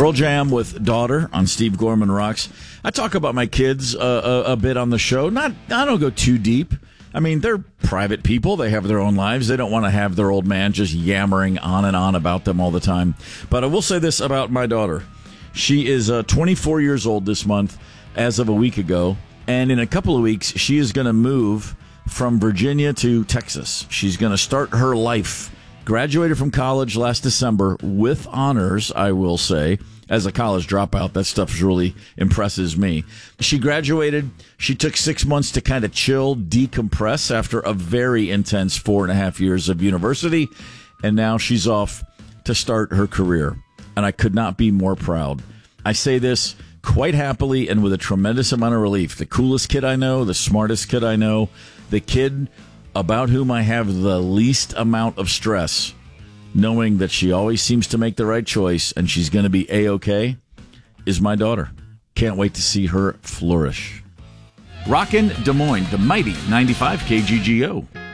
Pearl Jam with Daughter on Steve Gorman Rocks. I talk about my kids a bit on the show. I don't go too deep. I mean, they're private people. They have their own lives. They don't want to have their old man just yammering on and on about them all the time. But I will say this about my daughter. She is 24 years old this month as of a week ago. And in a couple of weeks, she is going to move from Virginia to Texas. She's going to start her life. Graduated from college last December with honors, I will say. As a college dropout, that stuff really impresses me. She graduated. She took 6 months to kind of chill, decompress after a very intense 4.5 years of university. And now she's off to start her career. And I could not be more proud. I say this quite happily and with a tremendous amount of relief. The coolest kid I know, the smartest kid I know, the kid about whom I have the least amount of stress, knowing that she always seems to make the right choice and she's going to be A-OK, is my daughter. Can't wait to see her flourish. Rockin' Des Moines, the mighty 95 KGGO.